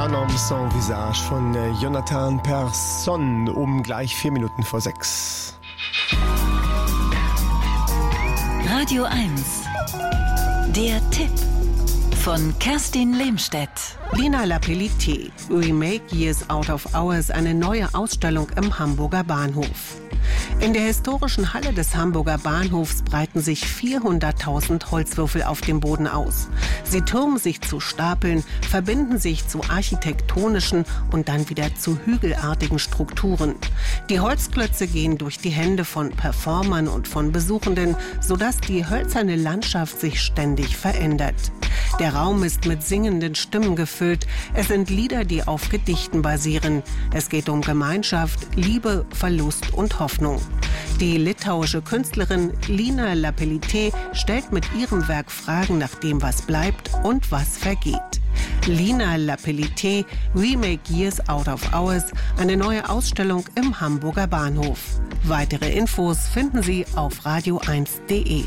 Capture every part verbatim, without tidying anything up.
Un homme sans visage von Jonathan Persson um gleich vier Minuten vor sechs. Radio eins. Der Tipp von Kerstin Lehmstedt. Lina Lapellité, We Make Years Out of Hours, eine neue Ausstellung im Hamburger Bahnhof. In der historischen Halle des Hamburger Bahnhofs breiten sich vierhunderttausend Holzwürfel auf dem Boden aus. Sie türmen sich zu Stapeln, verbinden sich zu architektonischen und dann wieder zu hügelartigen Strukturen. Die Holzklötze gehen durch die Hände von Performern und von Besuchenden, sodass die hölzerne Landschaft sich ständig verändert. Der Raum ist mit singenden Stimmen gefüllt. Es sind Lieder, die auf Gedichten basieren. Es geht um Gemeinschaft, Liebe, Verlust und Hoffnung. Die litauische Künstlerin Lina Lapellité stellt mit ihrem Werk Fragen nach dem, was bleibt und was vergeht. Lina Lapellité, We Make Years Out of Hours, eine neue Ausstellung im Hamburger Bahnhof. Weitere Infos finden Sie auf radio eins punkt de.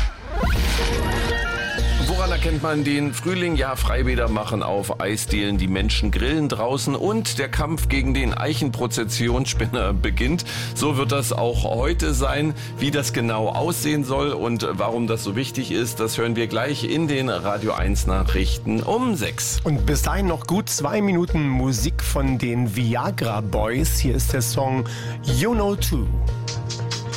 Woran erkennt man den Frühling? Ja, Freibäder machen auf, Eisdielen, die Menschen grillen draußen und der Kampf gegen den Eichenprozessionsspinner beginnt. So wird das auch heute sein. Wie das genau aussehen soll und warum das so wichtig ist, das hören wir gleich in den Radio eins Nachrichten um sechs. Und bis dahin noch gut zwei Minuten Musik von den Viagra Boys. Hier ist der Song You Know Too.